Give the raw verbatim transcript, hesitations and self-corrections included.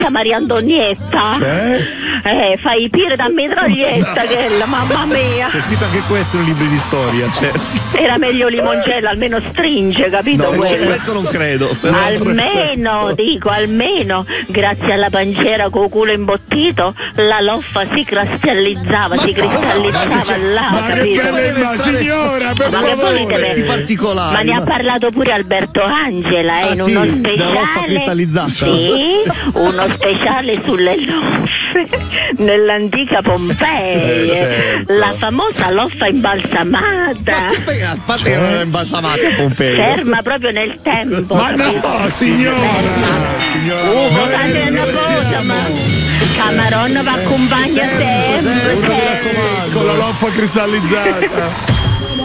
Maria Antonietta. Eh? Eh, fai pire da mitraglietta che è la mamma mia. C'è scritto anche questo nei libri di storia, cioè. Era meglio limoncello, almeno stringe, capito? No, quello? questo non credo. Però... Almeno, dico, almeno, grazie alla panciera con culo imbottito, la loffa si cristallizzava, ma si cristallizzava là, ma capito? che bella signora, per ma favore, questi particolari. Ma ne ha parlato pure Alberto Angela, eh, ah, in sì, uno speciale. della loffa cristallizzata. Sì, uno speciale sulle loffe nell'antica Pompei, eh, certo. la famosa loffa imbalsamata. A parte che non era imbalsamata a Pompei. Ferma proprio nel tempo. Ma no, signora! signora Ugo, state una cosa, ma Cameron va accompagna sempre, sempre, sempre, sempre. Con la loffa cristallizzata.